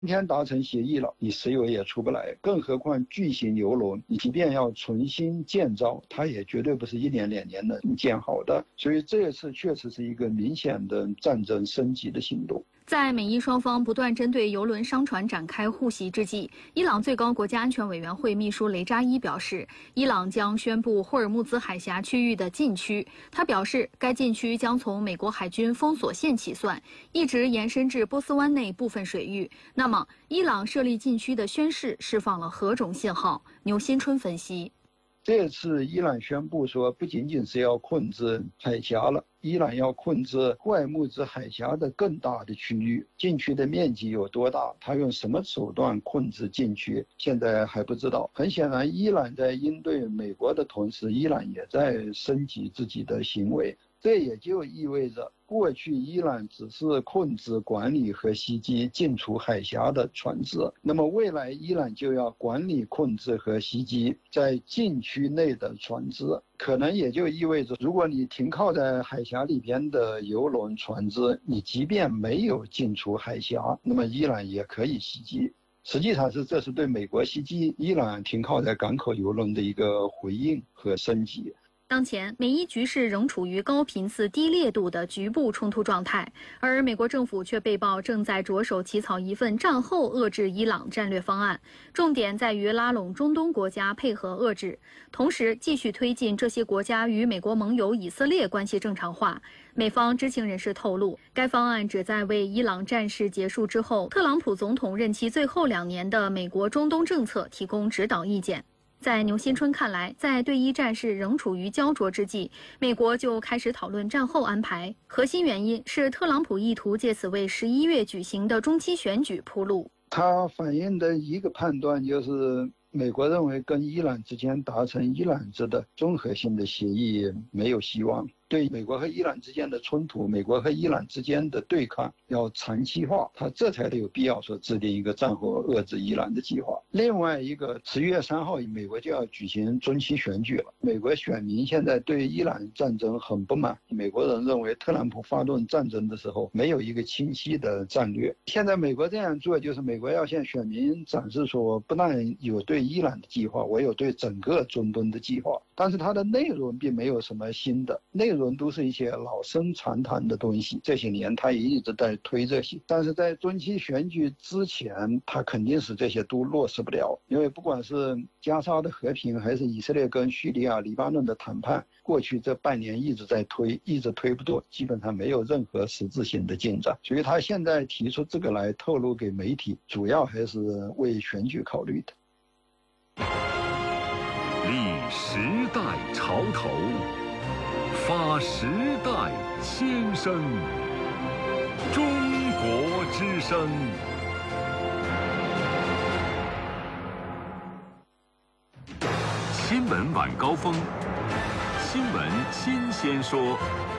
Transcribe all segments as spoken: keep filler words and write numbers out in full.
今天达成协议了，你石油也出不来，更何况巨型油轮，你即便要重新建造，它也绝对不是一年两年能建好的。所以这一次确实是一个明显的战争升级的行动。 在美伊双方不断针对油轮商船展开互袭之际，伊朗最高国家安全委员会秘书雷扎伊表示，伊朗将宣布霍尔木兹海峡区域的禁区。他表示，该禁区将从美国海军封锁线起算，一直延伸至波斯湾内部分水域。那么，伊朗设立禁区的宣示释放了何种信号？牛新春分析。 这次伊朗宣布说，不仅仅是要控制海峡了，伊朗要控制霍尔木兹海峡的更大的区域。禁区的面积有多大？他用什么手段控制禁区？现在还不知道。很显然，伊朗在应对美国的同时，伊朗也在升级自己的行为。这也就意味着，过去伊朗只是控制、管理和袭击进出海峡的船只，那么未来伊朗就要管理、控制和袭击在禁区内的船只。可能也就意味着，如果你停靠在海峡里边的油轮船只，你即便没有进出海峡，那么伊朗也可以袭击。实际上是这是对美国袭击伊朗停靠在港口油轮的一个回应和升级。 当前，美伊局势仍处于高频次、低烈度的局部冲突状态，而美国政府却被曝正在着手起草一份战后遏制伊朗战略方案，重点在于拉拢中东国家配合遏制，同时继续推进这些国家与美国盟友以色列关系正常化。美方知情人士透露，该方案旨在为伊朗战事结束之后，特朗普总统任期最后两年的美国中东政策提供指导意见。在牛新春看来，在对伊战事仍处于焦灼之际，美国就开始讨论战后安排。核心原因是特朗普意图借此为十一月举行的中期选举铺路。 它反映的一个判断就是，美国认为跟伊朗之间达成伊朗制的综合性的协议没有希望。对美国和伊朗之间的冲突，美国和伊朗之间的对抗要长期化，他这才有必要说制定一个战后遏制伊朗的计划。另外一个，十一月三号，美国就要举行中期选举了。美国选民现在对伊朗战争很不满，美国人认为特朗普发动战争的时候没有一个清晰的战略。现在美国这样做，就是美国要向选民展示说，不但有对伊朗的计划，我有对整个中东的计划，但是它的内容并没有什么新的，内容都是一些老生常谈的东西。这些年他也一直在推这些，但是在中期选举之前，他肯定是这些都落实不了。因为不管是加沙的和平，还是以色列跟叙利亚、黎巴嫩的谈判，过去这半年一直在推，一直推不动，基本上没有任何实质性的进展。所以他现在提出这个来透露给媒体，主要还是为选举考虑的。 立时代潮头，发时代先声，中国之声。新闻晚高峰，新闻新鲜说。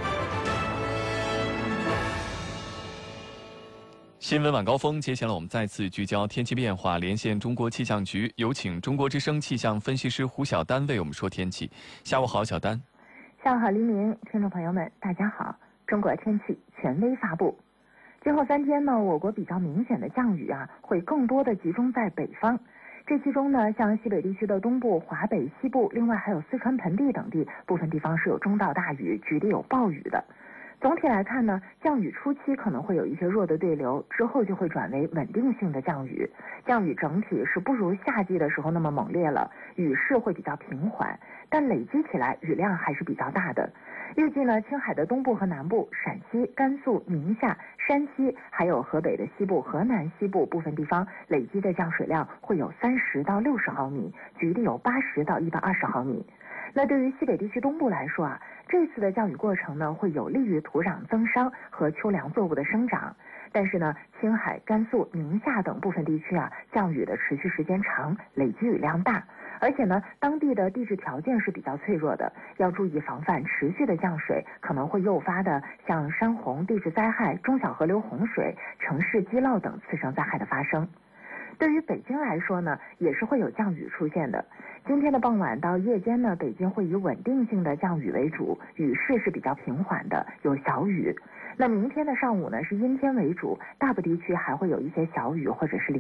新闻晚高峰，接下来我们再次聚焦天气变化，连线中国气象局，有请中国之声气象分析师胡晓丹为我们说天气。下午好，小丹。 下午好，黎明，听众朋友们，大家好。中国天气权威发布，今后三天呢，我国比较明显的降雨啊，会更多的集中在北方。这其中呢，像西北地区的东部、华北、西部，另外还有四川盆地等地，部分地方是有中到大雨，局地有暴雨的。总体来看呢，降雨初期可能会有一些弱的对流，之后就会转为稳定性的降雨。降雨整体是不如夏季的时候那么猛烈了，雨势会比较平缓，但累积起来雨量还是比较大的。预计呢，青海的东部和南部、陕西、甘肃、宁夏、山西，还有河北的西部、河南西部部分地方，累积的降水量会有三十到六十毫米，局地有八十到一百二十毫米。那对于西北地区东部来说啊，这次的降雨过程呢，会有利于土壤增伤和秋粮作物的生长。但是呢，青海、甘肃、宁夏等部分地区啊，降雨的持续时间长，累积雨量大，而且呢，当地的地质条件是比较脆弱的，要注意防范持续的降水可能会诱发的像山洪、地质灾害、中小河流洪水、城市积涝等次生灾害的发生。对于北京来说呢，也是会有降雨出现的。 今天的傍晚到夜间呢，北京会以稳定性的降雨为主，雨势是比较平缓的，有小雨。那明天的上午呢，是阴天为主，大部地区还会有一些小雨或者是